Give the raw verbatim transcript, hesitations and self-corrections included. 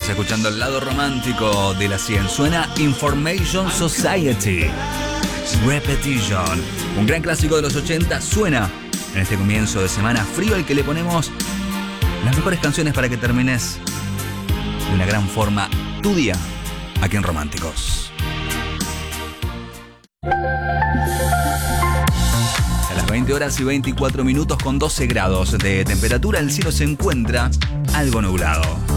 Estás escuchando el lado romántico de la cien. Suena Information Society. Repetition. Un gran clásico de los ochenta suena en este comienzo de semana frío al que le ponemos las mejores canciones para que termines de una gran forma tu día aquí en Románticos. A las veinte horas y veinticuatro minutos con doce grados de temperatura, el cielo se encuentra algo nublado.